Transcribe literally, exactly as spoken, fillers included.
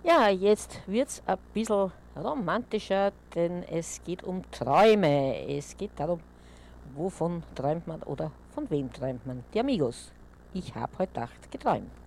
Ja, jetzt wird's ein bisschen romantischer, denn es geht um Träume. Es geht darum, wovon träumt man oder von wem träumt man. Die Amigos. Ich habe heute Nacht geträumt.